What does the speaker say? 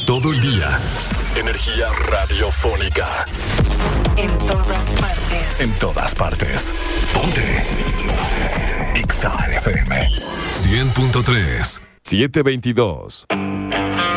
todo el día. Energía radiofónica. En todas partes. En todas partes. Ponte. Exa FM 100.3 722.